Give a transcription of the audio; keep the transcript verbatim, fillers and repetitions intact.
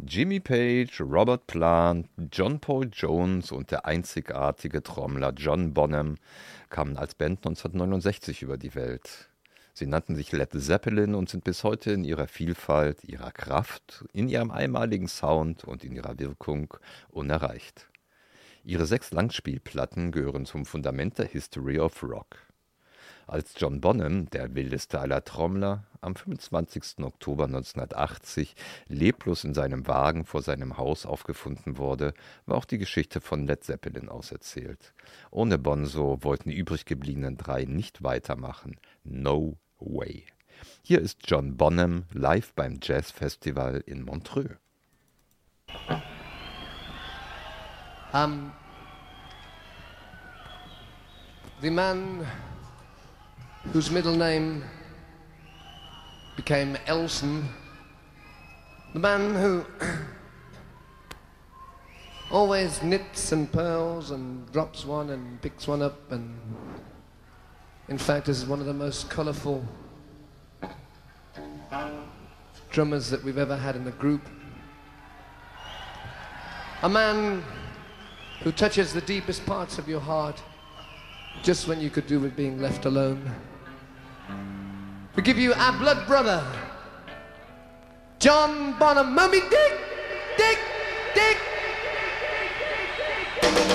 Jimmy Page, Robert Plant, John Paul Jones und der einzigartige Trommler John Bonham kamen als Band neunzehnhundertneunundsechzig über die Welt. Sie nannten sich Led Zeppelin und sind bis heute in ihrer Vielfalt, ihrer Kraft, in ihrem einmaligen Sound und in ihrer Wirkung unerreicht. Ihre sechs Langspielplatten gehören zum Fundament der History of Rock. Als John Bonham, der wildeste aller Trommler, am fünfundzwanzigsten Oktober neunzehnhundertachtzig leblos in seinem Wagen vor seinem Haus aufgefunden wurde, war auch die Geschichte von Led Zeppelin auserzählt. Ohne Bonzo wollten die übrig gebliebenen drei nicht weitermachen. No way. Hier ist John Bonham live beim Jazzfestival in Montreux. Um, the man whose middle name became Elson, the man who always knits and pearls and drops one and picks one up, and in fact is one of the most colourful drummers that we've ever had in the group. A man who touches the deepest parts of your heart just when you could do with being left alone. We give you our blood brother, John Bonham. Moby Dick, Dick, Dick.